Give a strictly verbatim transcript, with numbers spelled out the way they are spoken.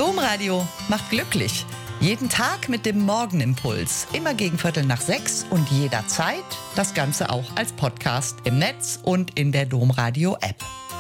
Domradio macht glücklich. Jeden Tag mit dem Morgenimpuls. Immer gegen Viertel nach sechs und jederzeit. Das Ganze auch als Podcast im Netz und in der Domradio-App.